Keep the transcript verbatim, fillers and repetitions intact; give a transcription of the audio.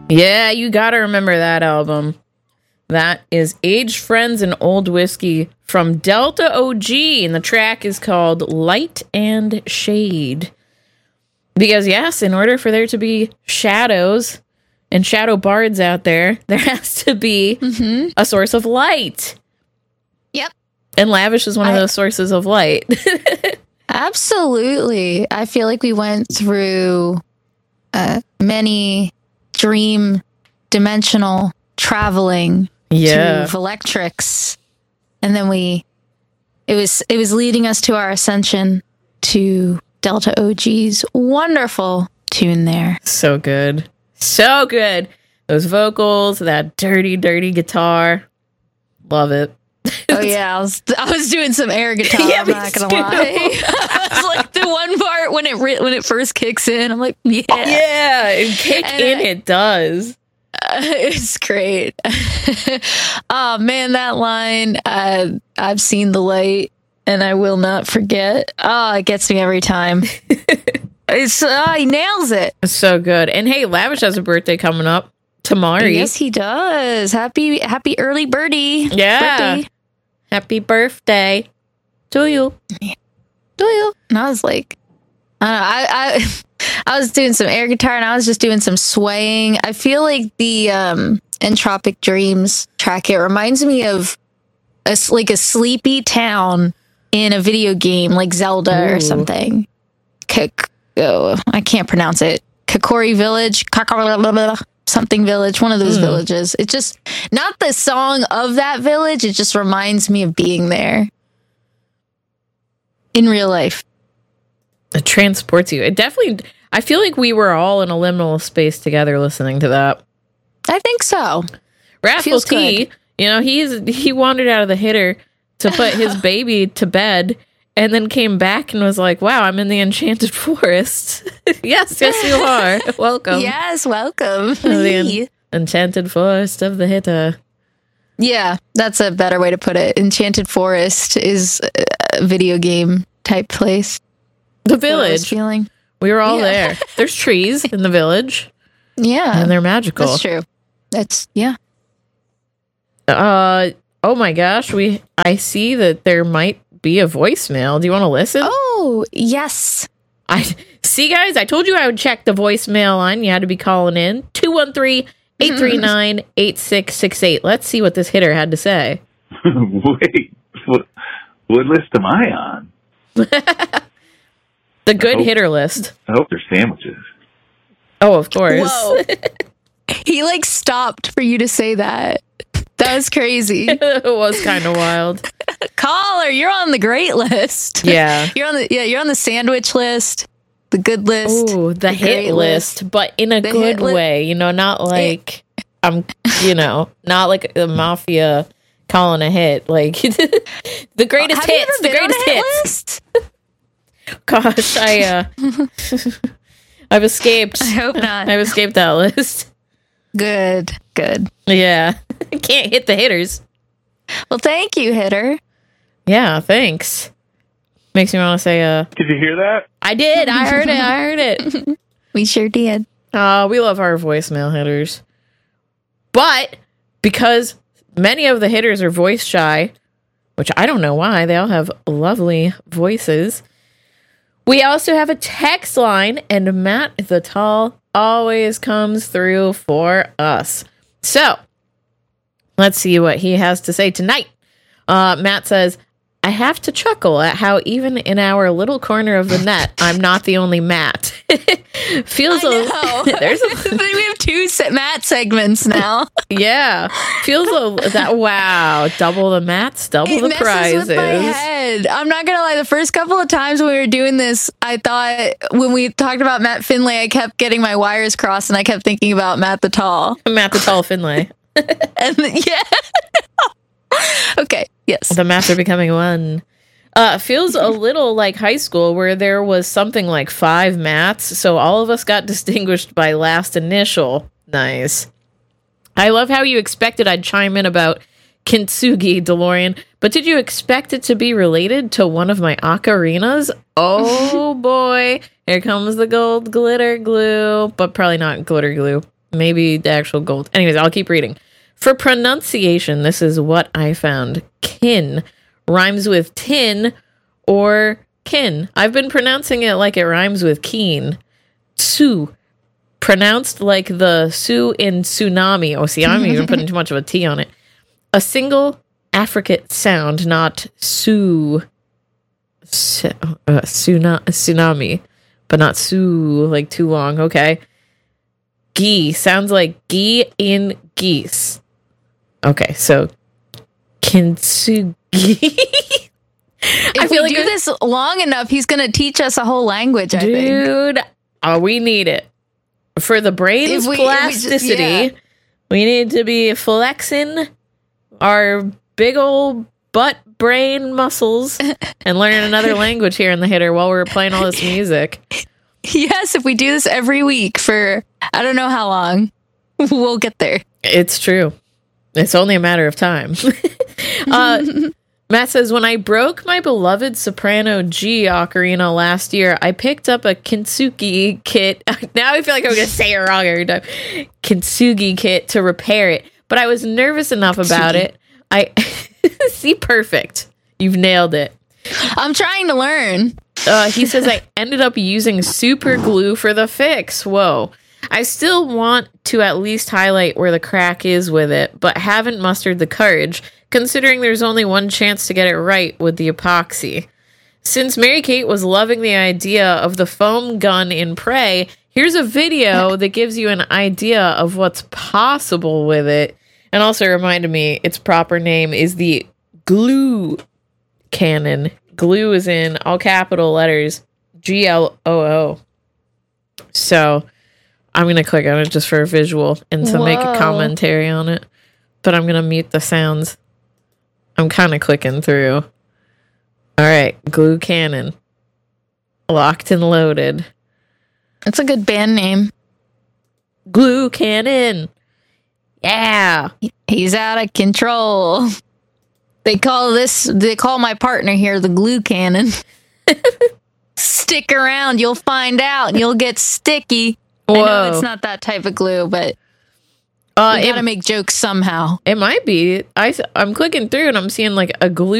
Yeah, you gotta remember that album. That is Aged Friends and Old Whiskey from Delta O G, and the track is called Light and Shade. Because, yes, in order for there to be shadows and shadow bards out there, there has to be mm-hmm. a source of light. Yep. And Lavish is one I, of those sources of light. Absolutely. I feel like we went through uh, many dream dimensional traveling yeah. to Electrics, and then we it was it was leading us to our ascension to Delta O G's wonderful tune there. So good. So good. Those vocals, that dirty, dirty guitar. Love it. Oh yeah, I was I was doing some air guitar. Yeah, I'm not gonna too. lie. I was like the one part when it re- when it first kicks in. I'm like, yeah, yeah, it kick and in. I, it does. Uh, it's great. Oh man, that line. Uh, I've seen the light, and I will not forget. Oh, it gets me every time. It's uh, he nails it. It's so good. And hey, Lavish has a birthday coming up. Tamari. Yes, he does. Happy happy early birdie. Yeah. Birthday. Happy birthday to you. To you. And I was like, I don't know, I, I I was doing some air guitar and I was just doing some swaying. I feel like the um Entropic Dreams track, it reminds me of a, like a sleepy town in a video game like Zelda Ooh. or something. K- oh, I can't pronounce it. Kakori Village. Something village, one of those mm. villages. It's just not the song of that village. It just reminds me of being there in real life. It transports you. It definitely, I feel like we were all in a liminal space together listening to that. I think so. Wrathful T, you know, he's he wandered out of the hitter to put his baby to bed and then came back and was like, wow, I'm in the Enchanted Forest. yes, yes, you are. Welcome. Yes, welcome. The en- Enchanted Forest of the Hitter. Yeah, that's a better way to put it. Enchanted Forest is a video game type place. The village. Feeling. We were all yeah. there. There's trees in the village. Yeah. And they're magical. That's true. That's, yeah. Uh, oh my gosh. We. I see that there might be a voicemail. Do you want to listen? Oh, yes. I see, guys, I told you I would check the voicemail line. You had to be calling in. two one three, eight three nine, eight six six eight. Let's see what this hitter had to say. Wait, what, what list am I on? The good hope, hitter list. I hope they're sandwiches. Oh, of course. Whoa. He like stopped for you to say that. That was crazy. It was kind of wild. Caller, you're on the great list. Yeah. You're on the yeah, you're on the sandwich list, the good list. Ooh, the, the hit list, list, but in a the good way, li- you know, not like it, I'm, you know, not like the mafia calling a hit, like the greatest Have hits, the greatest hits. Gosh, I uh I've escaped. I hope not. I've escaped that list. Good, good. Yeah. Can't hit the hitters. Well, thank you, hitter. Yeah, thanks. Makes me want to say, uh... Did you hear that? I did. I heard it. I heard it. We sure did. Uh, we love our voicemail hitters. But because many of the hitters are voice shy, which I don't know why, they all have lovely voices, we also have a text line, and Matt the Tall always comes through for us. So, let's see what he has to say tonight. Uh, Matt says, I have to chuckle at how even in our little corner of the net, I'm not the only Matt. Feels I a know. there's a, we have two se- Matt segments now. Yeah, feels a that wow, double the Matts, double it the messes prizes. With my head. I'm not gonna lie. The first couple of times when we were doing this, I thought when we talked about Matt Finlay, I kept getting my wires crossed, and I kept thinking about Matt the Tall. Matt the Tall Finlay. And yeah. Okay. Yes. The Matts are becoming one. Uh, feels a little like high school where there was something like five Matts, so all of us got distinguished by last initial. Nice. I love how you expected I'd chime in about Kintsugi, DeLorean, but did you expect it to be related to one of my ocarinas? Oh boy, here comes the gold glitter glue, but probably not glitter glue. maybe the actual gold. Anyways, I'll keep reading. For pronunciation, this is what I found. Kin rhymes with tin or kin. I've been pronouncing it like it rhymes with keen. Tsu, pronounced like the Sioux in tsunami. Oh, see, I'm even putting too much of a T on it. A single affricate sound, not Sioux. S- uh, tsuna- tsunami, but not Sioux, like too long. Okay. Gee sounds like gee in geese. Okay, so kintsugi. If we like do this long enough, he's going to teach us a whole language, I think. Dude, oh, we need it. For the brain's we, plasticity, we, just, yeah. we need to be flexing our big old butt brain muscles and learning another language here in the hitter while we're playing all this music. Yes, if we do this every week for I don't know how long, we'll get there. It's true. It's only a matter of time. uh, Matt says, when I broke my beloved soprano G ocarina last year, I picked up a Kintsugi kit. Now I feel like I'm going to say it wrong every time. Kintsugi kit to repair it. But I was nervous enough about it. I see, perfect. You've nailed it. I'm trying to learn. Uh, he says, I ended up using super glue for the fix. Whoa. I still want to at least highlight where the crack is with it, but haven't mustered the courage, considering there's only one chance to get it right with the epoxy. Since Mary Kate was loving the idea of the foam gun in Prey, here's a video that gives you an idea of what's possible with it, and also reminded me its proper name is the glue cannon. Glue is in all capital letters, G L O O. So I'm going to click on it just for a visual and to Whoa. make a commentary on it. But I'm going to mute the sounds. I'm kind of clicking through. All right. Glue Cannon. Locked and loaded. That's a good band name. Glue Cannon. Yeah. He's out of control. They call this, they call my partner here the Glue Cannon. Stick around. You'll find out and you'll get sticky. Whoa. I know it's not that type of glue, but uh, we gotta it, make jokes somehow. It might be. I, I'm clicking through and I'm seeing like a glue